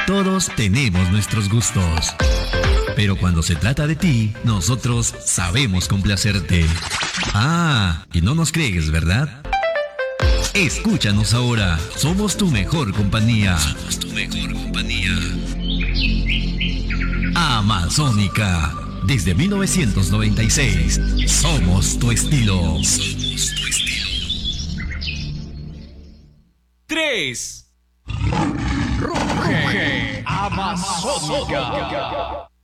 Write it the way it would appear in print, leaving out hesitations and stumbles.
Todos tenemos nuestros gustos. Pero cuando se trata de ti, nosotros sabemos complacerte. Ah, y no nos crees, ¿verdad? Escúchanos ahora. Somos tu mejor compañía. Somos tu mejor compañía. Amazónica. Desde 1996. Somos tu estilo. Somos tu estilo. 3. Ruge Amazónica.